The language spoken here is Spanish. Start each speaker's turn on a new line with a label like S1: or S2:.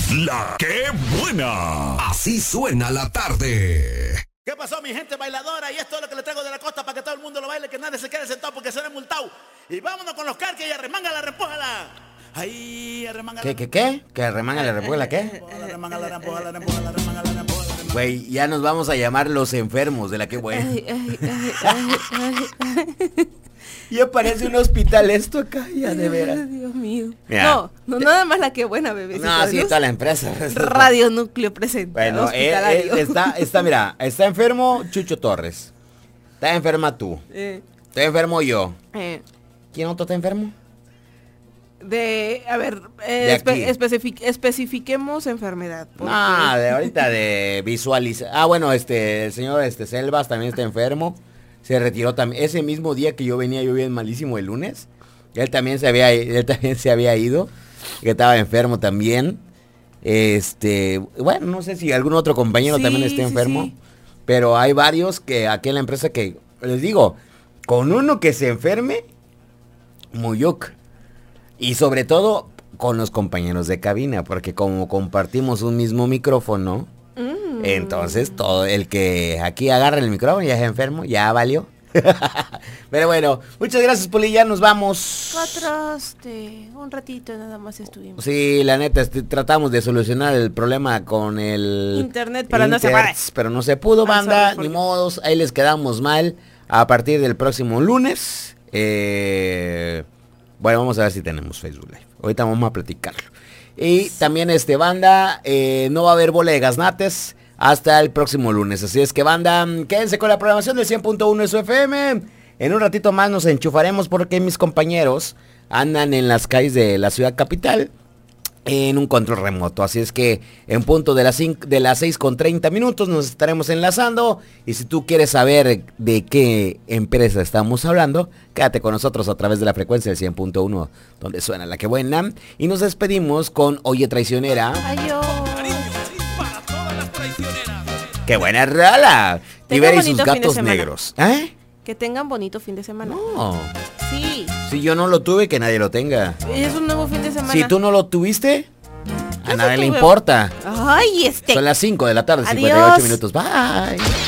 S1: La que buena. Así suena la tarde.
S2: ¿Qué pasó, mi gente bailadora? Y esto es lo que le traigo de la costa para que todo el mundo lo baile, que nadie se quede sentado porque será multado. Y vámonos con los carques y arremángala, repújala. Ahí, arremángala.
S3: ¿Qué? ¿Que arremángala, repújala qué?
S2: Arremángala, repújala, repújala, arremángala, repújala.
S3: Güey, ya nos vamos a llamar los enfermos de la que buena. Ya parece un hospital esto acá, ya de veras.
S4: Dios mío.
S3: Mira.
S4: No, nada más la que buena, bebecita.
S3: No, sí,
S4: Dios.
S3: toda la empresa.
S4: Radio Núcleo presenta.
S3: Bueno,
S4: hospitalario.
S3: mira, está enfermo Chucho Torres. Está enferma tú. Estoy enfermo yo. ¿Quién otro está enfermo?
S4: A ver, especifiquemos enfermedad. Porque...
S3: De ahorita de visualizar. Bueno, el señor Selvas también está enfermo. Se retiró también. Ese mismo día que yo venía, yo bien malísimo el lunes. Él también se había ido. Que estaba enfermo también. Bueno, no sé si algún otro compañero también esté enfermo. Sí. Pero hay varios que aquí en la empresa que, les digo, con uno que se enferme, muyuc. Y sobre todo con los compañeros de cabina, porque como compartimos un mismo micrófono, entonces todo el que aquí agarra el micrófono ya es enfermo, ya valió. Pero bueno, muchas gracias, Poli, ya nos vamos.
S4: Un ratito nada más estuvimos.
S3: Sí, la neta, tratamos de solucionar el problema con el
S4: internet, no se puede.
S3: Pero no se pudo, banda, ni modos, ahí les quedamos mal. A partir del próximo lunes, bueno, vamos a ver si tenemos Facebook Live. Ahorita vamos a platicarlo. Y también banda, no va a haber bola de gaznates hasta el próximo lunes. Así es que, banda, quédense con la programación del 100.1 de su FM. En un ratito más nos enchufaremos porque mis compañeros andan en las calles de la ciudad capital en un control remoto. Así es que en punto de las 6:30 nos estaremos enlazando. Y si tú quieres saber de qué empresa estamos hablando, quédate con nosotros a través de la frecuencia del 100.1, donde suena la que buena. Y nos despedimos con Oye Traicionera.
S4: Adiós.
S3: ¡Qué buena rola! Tibera y sus gatos negros.
S4: Que tengan bonito fin de semana.
S3: No.
S4: Sí.
S3: Si yo no lo tuve, que nadie lo tenga.
S4: Es un nuevo fin de semana.
S3: Si tú no lo tuviste, a nadie le importa.
S4: Ay,
S3: Son las 5 de la tarde,
S4: Adiós.
S3: 58 minutos. Bye.